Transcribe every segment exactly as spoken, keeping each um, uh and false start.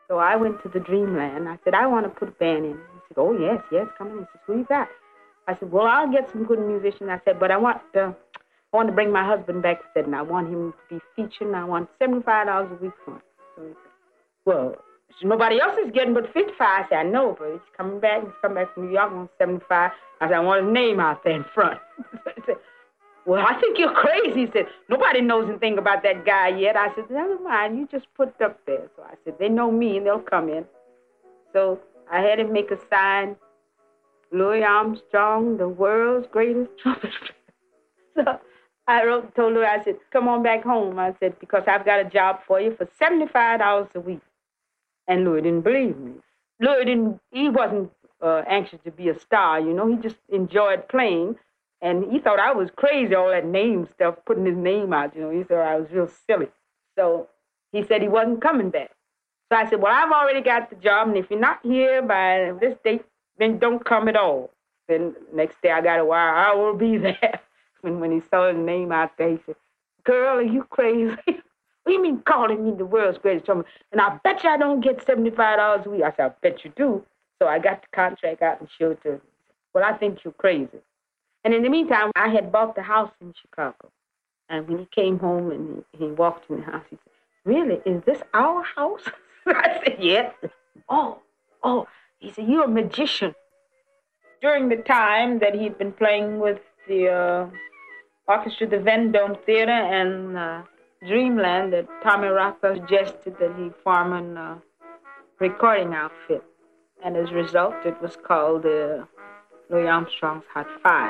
So I went to the Dreamland. I said, I want to put a band in. He said, oh, yes, yes, come in. He says, who you got? I said, well, I'll get some good musicians. I said, but I want to, I want to bring my husband back. He said, and I want him to be featured, and I want seventy-five dollars a week for him. So he said, well, nobody else is getting but fifty-five. I said, I know, but he's coming back. He's coming back from New York on seventy-five. I said, I want his name out there in front. He said, well, I think you're crazy. He said, nobody knows anything about that guy yet. I said, never mind, you just put it up there. So I said, they know me and they'll come in. So I had him make a sign, Louis Armstrong, the world's greatest trumpet player. So I wrote, told Louis, I said, come on back home. I said, because I've got a job for you for seventy-five dollars a week. And Louis didn't believe me. Louis didn't, he wasn't uh, anxious to be a star, you know. He just enjoyed playing. And he thought I was crazy, all that name stuff, putting his name out, you know. He thought I was real silly. So he said he wasn't coming back. So I said, well, I've already got the job, and if you're not here by this date, then don't come at all. Then next day I got a wire, I will be there. And when he saw his name out there, he said, girl, are you crazy? What do you mean calling me the world's greatest drummer? And I bet you I don't get seventy-five dollars a week. I said, I bet you do. So I got the contract out and showed it to him. Well, I think you're crazy. And in the meantime, I had bought the house in Chicago. And when he came home and he, he walked in the house, he said, really, is this our house? I said, yes. Oh, oh. He said, you're a magician. During the time that he'd been playing with the uh, orchestra, the Vendome Theater, and uh, Dreamland, that Tommy Rockwell suggested that he form a uh, recording outfit. And as a result, it was called uh, Louis Armstrong's Hot Five.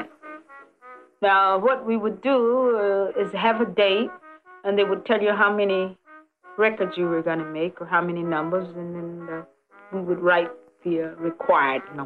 Now, what we would do uh, is have a date, and they would tell you how many records you were going to make or how many numbers, and then uh, we would write the uh, required number.